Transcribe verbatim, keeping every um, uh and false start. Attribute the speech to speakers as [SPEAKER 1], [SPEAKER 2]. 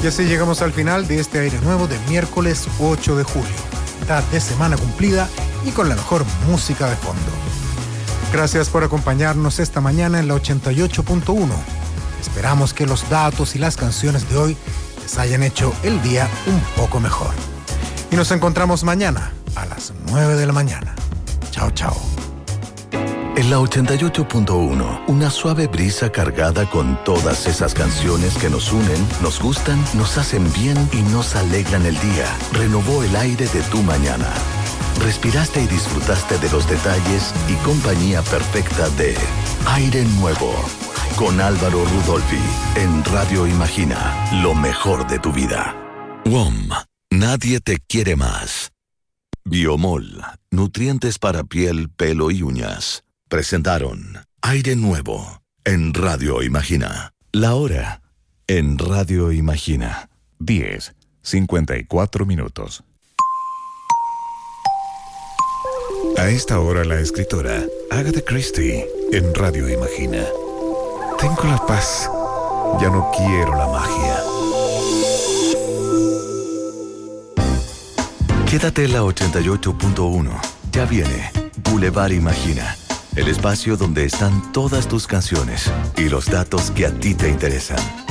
[SPEAKER 1] Y así llegamos al final de este Aire Nuevo de miércoles ocho de julio. Mitad de semana cumplida y con la mejor música de fondo. Gracias por acompañarnos esta mañana en la ochenta y ocho punto uno. Esperamos que los datos y las canciones de hoy les hayan hecho el día un poco mejor. Y nos encontramos mañana a las nueve de la mañana. Chao, chao.
[SPEAKER 2] En la ochenta y ocho punto uno, una suave brisa cargada con todas esas canciones que nos unen, nos gustan, nos hacen bien y nos alegran el día, renovó el aire de tu mañana. Respiraste y disfrutaste de los detalles y compañía perfecta de Aire Nuevo, con Álvaro Rudolphy, en Radio Imagina, lo mejor de tu vida. W O M, nadie te quiere más. Biomol, nutrientes para piel, pelo y uñas. Presentaron Aire Nuevo en Radio Imagina. La hora en Radio Imagina.
[SPEAKER 3] diez, cincuenta y cuatro minutos. A esta hora la escritora Agatha Christie en Radio Imagina. Tengo la paz, ya no quiero la magia.
[SPEAKER 2] Quédate en la ochenta y ocho punto uno. Ya viene Boulevard Imagina. El espacio donde están todas tus canciones y los datos que a ti te interesan.